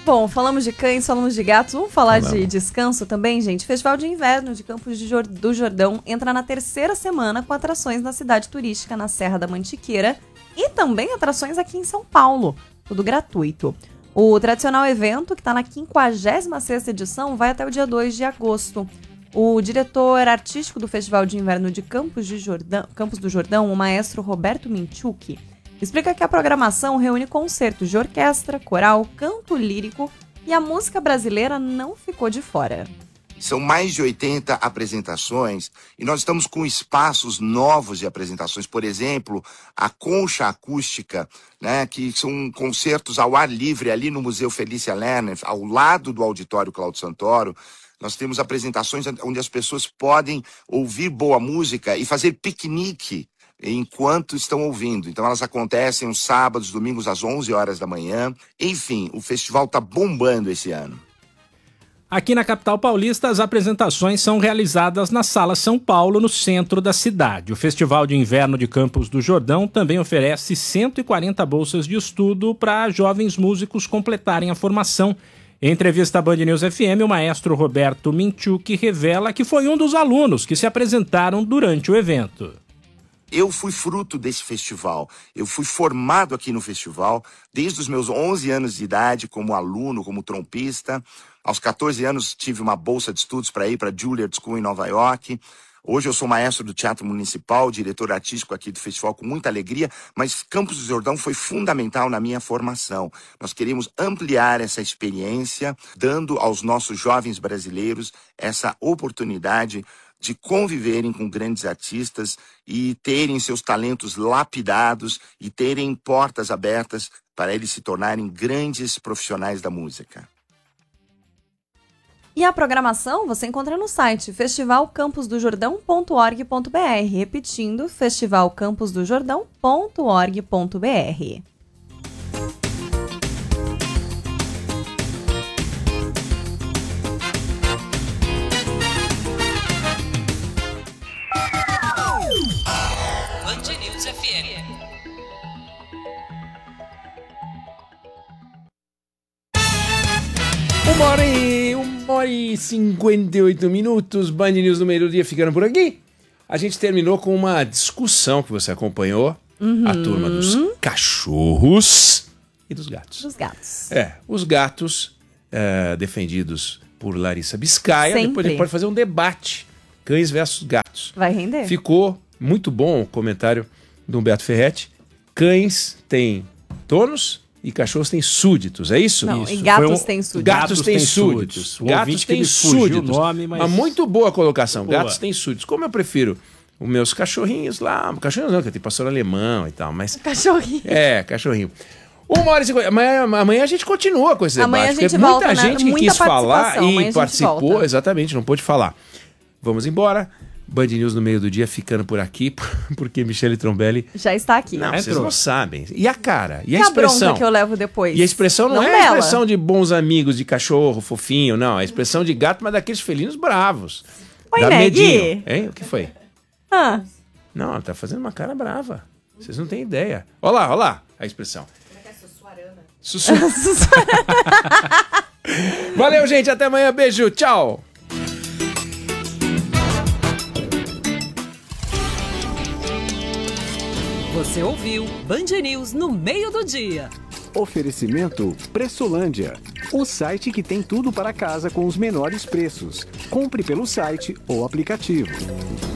Bom, falamos de cães, falamos de gatos, vamos falar de descanso também, gente? Festival de Inverno de Campos do Jordão entra na 3ª semana com atrações na cidade turística, na Serra da Mantiqueira, e também atrações aqui em São Paulo, tudo gratuito. O tradicional evento, que está na 56ª edição, vai até o dia 2 de agosto. O diretor artístico do Festival de Inverno de Campos do Jordão, o maestro Roberto Minchuk, explica que a programação reúne concertos de orquestra, coral, canto lírico e a música brasileira não ficou de fora. São mais de 80 apresentações e nós estamos com espaços novos de apresentações. Por exemplo, a Concha Acústica, né, que são concertos ao ar livre ali no Museu Felícia Lerner, ao lado do Auditório Cláudio Santoro. Nós temos apresentações onde as pessoas podem ouvir boa música e fazer piquenique enquanto estão ouvindo. Então elas acontecem os sábados, domingos às 11 horas da manhã. Enfim, o festival está bombando esse ano. Aqui na capital paulista, as apresentações são realizadas na Sala São Paulo, no centro da cidade. O Festival de Inverno de Campos do Jordão também oferece 140 bolsas de estudo para jovens músicos completarem a formação. Em entrevista à Band News FM, o maestro Roberto Minchuk revela que foi um dos alunos que se apresentaram durante o evento. Eu fui fruto desse festival, eu fui formado aqui no festival desde os meus 11 anos de idade como aluno, como trompista. Aos 14 anos tive uma bolsa de estudos para ir para a Juilliard School em Nova York. Hoje eu sou maestro do Teatro Municipal, diretor artístico aqui do festival com muita alegria, mas Campos do Jordão foi fundamental na minha formação. Nós queremos ampliar essa experiência, dando aos nossos jovens brasileiros essa oportunidade de conviverem com grandes artistas e terem seus talentos lapidados e terem portas abertas para eles se tornarem grandes profissionais da música. E a programação você encontra no site festivalcamposdojordão.org.br, repetindo, festivalcamposdojordão.org.br. Uma hora e 58 minutos, Band News no meio do dia ficando por aqui. A gente terminou com uma discussão que você acompanhou, a turma dos cachorros e dos gatos. Dos gatos. Os gatos defendidos por Larissa Biscaia. Sempre. Depois a gente pode fazer um debate, cães versus gatos. Vai render. Ficou muito bom o comentário do Humberto Ferretti. Cães têm donos e cachorros têm súditos, é isso? Não, isso. e gatos têm súditos. Gatos têm súditos. Gatos têm súditos. Uma muito boa colocação. Boa. Gatos têm súditos. Como eu prefiro os meus cachorrinhos lá. Cachorrinhos não, que tem pastor alemão e tal, mas... Cachorrinho. Cachorrinho. 1h50. Amanhã a gente continua com esse debate. Amanhã a gente muita volta, gente né? que quis falar Amanhã e participou, exatamente, não pôde falar. Vamos embora. Band News no meio do dia ficando por aqui, porque Michele Trombelli já está aqui. Não, vocês não sabem. E a cara? E a expressão? expressão? Que eu levo depois. E a expressão não é a expressão de bons amigos, de cachorro, fofinho, não. É a expressão de gato, mas daqueles felinos bravos. Oi, dá medinho. Neg. Hein? O que foi? Não, ela tá fazendo uma cara brava. Vocês não têm ideia. Olha lá a expressão. Sussuarana. Valeu, gente. Até amanhã. Beijo. Tchau. Você ouviu Band News no meio do dia. Oferecimento Pressolândia, o site que tem tudo para casa com os menores preços. Compre pelo site ou aplicativo.